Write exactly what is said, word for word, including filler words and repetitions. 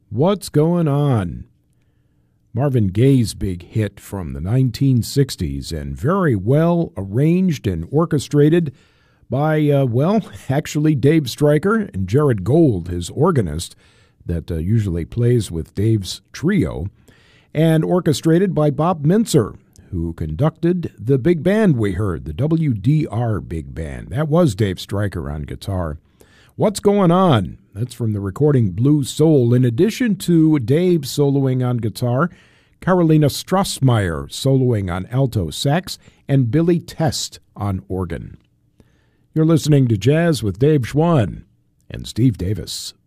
What's Going On? Marvin Gaye's big hit from the nineteen sixties, and very well arranged and orchestrated by, uh, well, actually Dave Stryker and Jared Gold, his organist, that uh, usually plays with Dave's trio, and orchestrated by Bob Mintzer, who conducted the big band we heard, the W D R Big Band. That was Dave Stryker on guitar. What's Going On? That's from the recording Blue Soul. In addition to Dave soloing on guitar, Carolina Strassmeyer soloing on alto sax, and Billy Test on organ. You're listening to Jazz with Dave Schwann and Steve Davis.